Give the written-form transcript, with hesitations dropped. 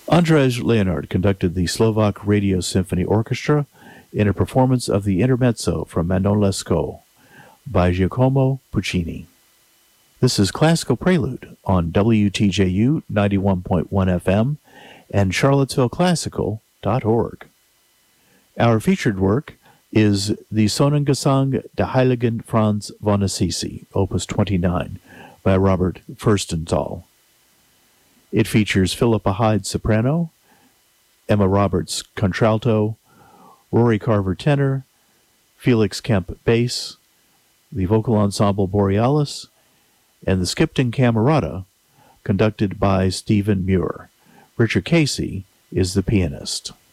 Andrzej Leonard conducted the Slovak Radio Symphony Orchestra in a performance of the Intermezzo from Manon Lescaut by Giacomo Puccini. This is Classical Prelude on WTJU 91.1 FM and charlottesvilleclassical.org. Our featured work is the Sonnengesang der Heiligen Franz von Assisi, Opus 29, by Robert Furstenthal. It features Philippa Hyde soprano, Emma Roberts contralto, Rory Carver tenor, Felix Kemp bass, the vocal ensemble Borealis, and the Skipton Camerata, conducted by Stephen Muir. Richard Casey is the pianist.